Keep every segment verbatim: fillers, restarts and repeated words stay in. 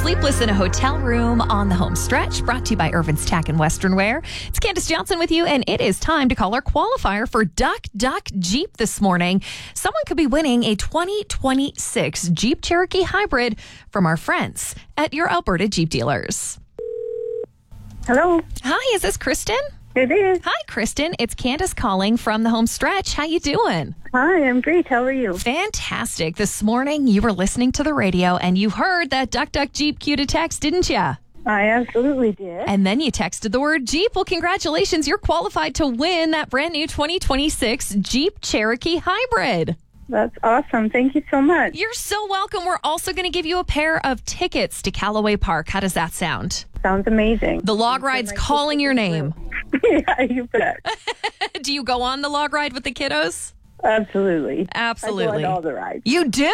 Sleepless in a Hotel Room on the home stretch, brought to you by Irvin's Tack and Western Wear. It's Candace Johnson with you, and it is time to call our qualifier for Duck Duck Jeep this morning. Someone could be winning a twenty twenty-six Jeep Cherokee Hybrid from our friends at your Alberta Jeep dealers. Hello. Hi, is this Kristen? It is. Hi, Kristen. It's Candace calling from the home stretch. How you doing? Hi, I'm great. How are you? Fantastic. This morning, you were listening to the radio, and you heard that Duck Duck Jeep cue to text, didn't you? I absolutely did. And then you texted the word Jeep. Well, congratulations. You're qualified to win that brand new twenty twenty-six Jeep Cherokee Hybrid. That's awesome. Thank you so much. You're so welcome. We're also going to give you a pair of tickets to Callaway Park. How does that sound? Sounds amazing. The log ride's calling your name. Yeah, you bet. Do you go on the log ride with the kiddos? Absolutely. Absolutely. I go on all the rides. You do?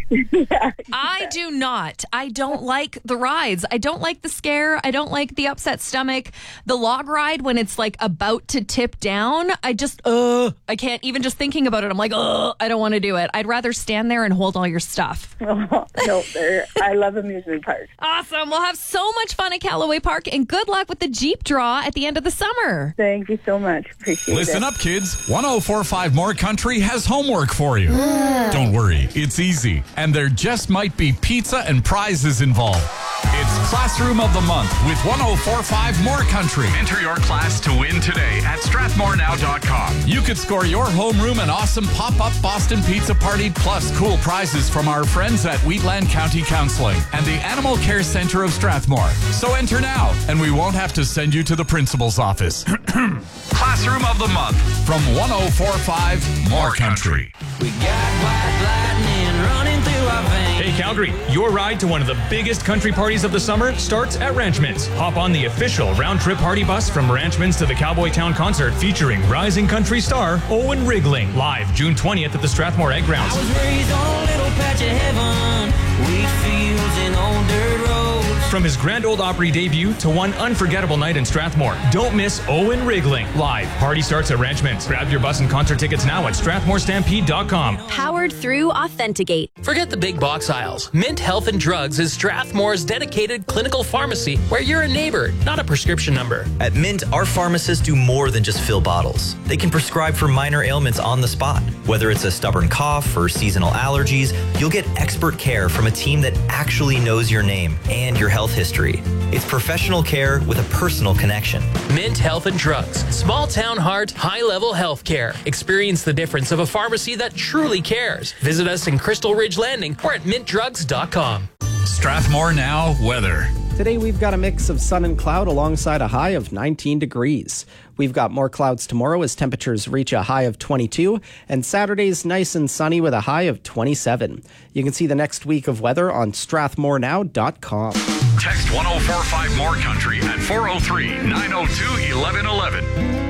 Yeah, I do not. I don't like the rides. I don't like the scare. I don't like the upset stomach. The log ride, when it's like about to tip down, I just, uh, I can't even just thinking about it. I'm like, uh, I don't want to do it. I'd rather stand there and hold all your stuff. Oh, no, they're- I love amusement parks. Awesome. We'll have so much fun at Callaway Park, and good luck with the Jeep draw at the end of the summer. Thank you so much. Appreciate it. Listen up, kids. one oh four point five More Country has homework for you. Don't worry, it's easy. And there just might be pizza and prizes involved. It's Classroom of the Month with one oh four point five More Country. Enter your class to win today at strathmore now dot com. You could score your homeroom an awesome pop-up Boston Pizza Party, plus cool prizes from our friends at Wheatland County Counseling and the Animal Care Center of Strathmore. So enter now, and we won't have to send you to the principal's office. Classroom of the Month from one oh four point five More Country. We got white lightning running through our veins. Hey Calgary, your ride to one of the biggest country parties of the summer starts at Ranchmans. Hop on the official round-trip party bus from Ranchmans to the Cowboy Town concert featuring rising country star Owen Wriggling, live June twentieth at the Strathmore Egg Grounds. I was raised on a little patch of heaven, wheat fields and old dirt roads. From his Grand Ole Opry debut to one unforgettable night in Strathmore, don't miss Owen Wriggling live. Party starts at Ranchmans. Grab your bus and concert tickets now at strathmore stampede dot com. Powered through Authenticate. Forget the big box aisles. Mint Health and Drugs is Strathmore's dedicated clinical pharmacy where you're a neighbor, not a prescription number. At Mint, our pharmacists do more than just fill bottles. They can prescribe for minor ailments on the spot. Whether it's a stubborn cough or seasonal allergies, you'll get expert care from a team that actually knows your name and your health history. It's professional care with a personal connection. Mint Health and Drugs. Small town heart, high level health care. Experience the difference of a pharmacy that truly cares. Visit us in Crystal Ridge Landing or at mint drugs dot com. Strathmore Now weather. Today we've got a mix of sun and cloud alongside a high of nineteen degrees. We've got more clouds tomorrow as temperatures reach a high of twenty-two, and Saturday's nice and sunny with a high of twenty-seven. You can see the next week of weather on strathmore now dot com. Text one oh four point five More Country at four oh three, nine oh two, eleven eleven.